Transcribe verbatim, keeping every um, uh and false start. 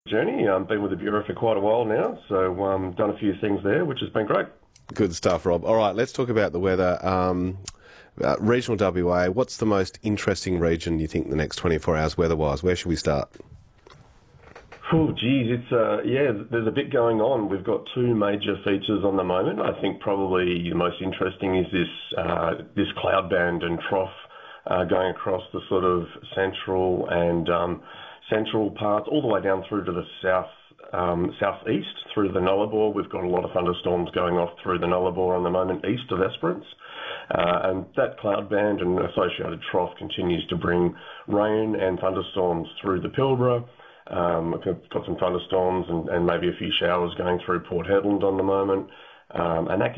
journey. I've um, been with the Bureau for quite a while now, so um, done a few things there, which has been great. Good stuff, Rob. All right, let's talk about the weather. Um, uh, regional W A, what's the most interesting region you think the next twenty-four hours weather-wise? Where should we start? Oh, geez, it's uh, yeah. There's a bit going on. We've got two major features on the moment. I think probably the most interesting is this uh, this cloud band and trough uh, going across the sort of central and um, central parts, all the way down through to the south um, southeast through the Nullarbor. We've got a lot of thunderstorms going off through the Nullarbor on the moment, east of Esperance. Uh, and that cloud band and associated trough continues to bring rain and thunderstorms through the Pilbara. Um, we've got some thunderstorms and, and maybe a few showers going through Port Hedland on the moment. Um, and that